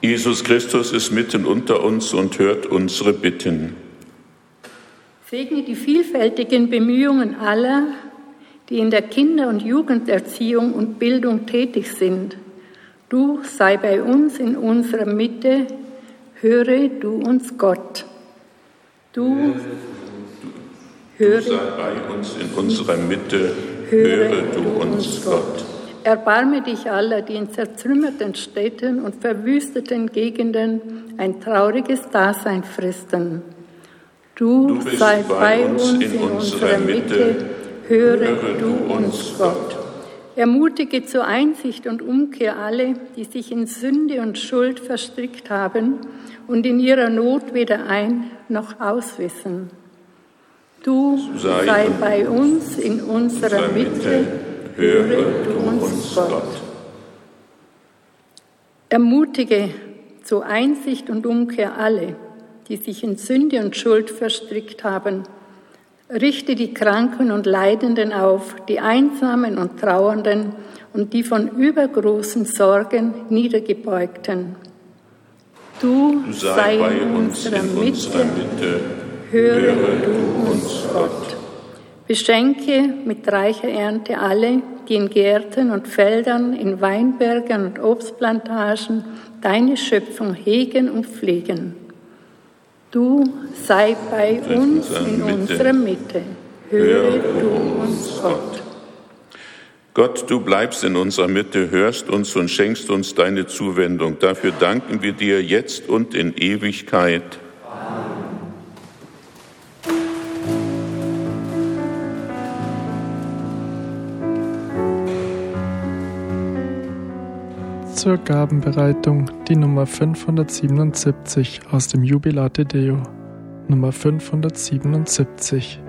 Jesus Christus ist mitten unter uns und hört unsere Bitten. Segne die vielfältigen Bemühungen aller, die in der Kinder- und Jugenderziehung und Bildung tätig sind. Du sei bei uns in unserer Mitte, höre du uns Gott. Du sei bei uns in unserer Mitte, höre du uns Gott. Erbarme dich aller, die in zertrümmerten Städten und verwüsteten Gegenden ein trauriges Dasein fristen. Du sei bei uns in unserer Mitte, höre du uns Gott. Ermutige zur Einsicht und Umkehr alle, die sich in Sünde und Schuld verstrickt haben und in ihrer Not weder ein noch aus wissen. Du sei bei uns in unserer Mitte, höre du uns Gott. Ermutige zur Einsicht und Umkehr alle, die sich in Sünde und Schuld verstrickt haben. Richte die Kranken und Leidenden auf, die Einsamen und Trauernden und die von übergroßen Sorgen Niedergebeugten. Du sei in unserer Mitte, höre du uns Gott. Beschenke mit reicher Ernte alle, die in Gärten und Feldern, in Weinbergen und Obstplantagen deine Schöpfung hegen und pflegen. Du sei bei uns in unserer Mitte, höre du uns Gott. Gott, du bleibst in unserer Mitte, hörst uns und schenkst uns deine Zuwendung. Dafür danken wir dir jetzt und in Ewigkeit. Zur Gabenbereitung die Nummer 577 aus dem Jubilate Deo. Nummer 577.